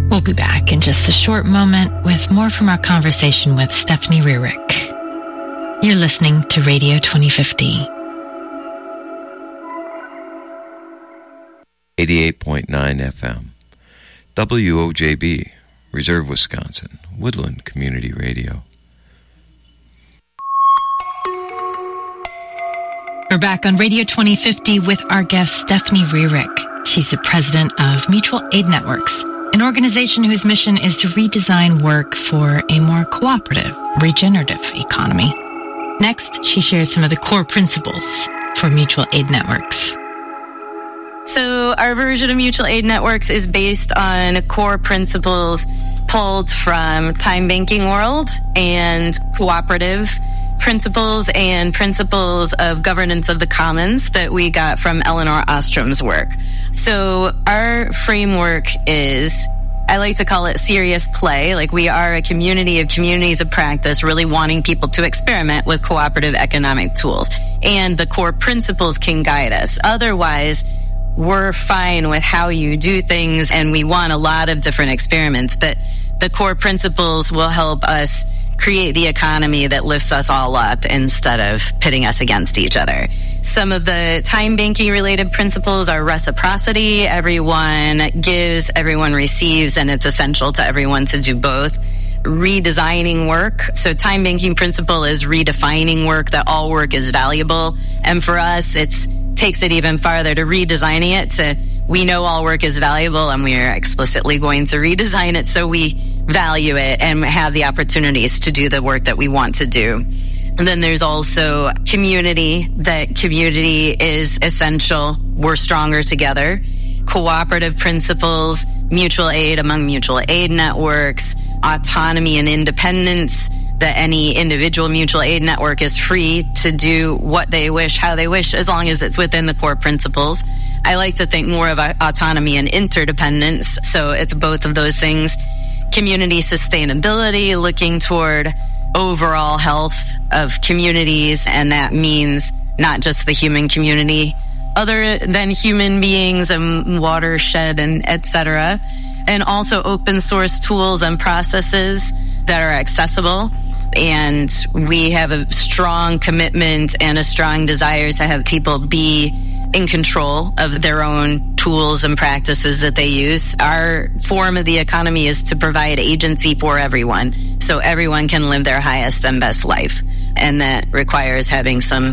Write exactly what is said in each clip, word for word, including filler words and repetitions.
We'll be back in just a short moment with more from our conversation with Stephanie Rearick. You're listening to Radio twenty fifty. eighty-eight point nine F M. W O J B, Reserve, Wisconsin, Woodland Community Radio. We're back on Radio twenty fifty with our guest, Stephanie Rearick. She's the president of Mutual Aid Networks, an organization whose mission is to redesign work for a more cooperative, regenerative economy. Next, she shares some of the core principles for Mutual Aid Networks. So our version of Mutual Aid Networks is based on core principles pulled from time banking world and cooperative principles and principles of governance of the commons that we got from Elinor Ostrom's work. So our framework is, I like to call it serious play. Like, we are a community of communities of practice, really wanting people to experiment with cooperative economic tools. And the core principles can guide us. Otherwise, we're fine with how you do things, and we want a lot of different experiments. But the core principles will help us create the economy that lifts us all up instead of pitting us against each other. Some of the time banking related principles are reciprocity. Everyone gives, everyone receives, and it's essential to everyone to do both. Redesigning work. So time banking principle is redefining work, that all work is valuable. And for us, it's takes it even farther to redesigning it to, we know all work is valuable and we are explicitly going to redesign it so we value it and have the opportunities to do the work that we want to do. And then there's also community, that community is essential. We're stronger together. Cooperative principles, mutual aid among mutual aid networks, autonomy and independence, that any individual mutual aid network is free to do what they wish, how they wish, as long as it's within the core principles. I like to think more of autonomy and interdependence, so it's both of those things. Community sustainability, looking toward overall health of communities, and that means not just the human community, other than human beings and watershed and et cetera. And also open source tools and processes that are accessible. And we have a strong commitment and a strong desire to have people be in control of their own tools and practices that they use. Our form of the economy is to provide agency for everyone, so everyone can live their highest and best life. And that requires having some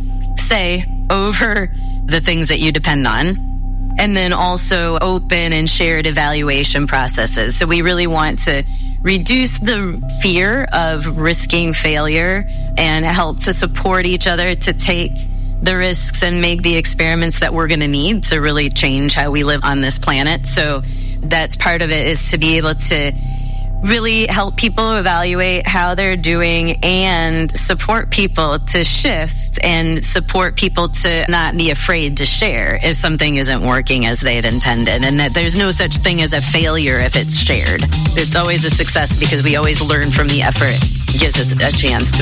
say over the things that you depend on. And then also open and shared evaluation processes. So we really want to reduce the fear of risking failure and help to support each other to take the risks and make the experiments that we're going to need to really change how we live on this planet. So that's part of it, is to be able to really help people evaluate how they're doing and support people to shift and support people to not be afraid to share if something isn't working as they had intended, and that there's no such thing as a failure if it's shared. It's always a success because we always learn from the effort. It gives us a chance to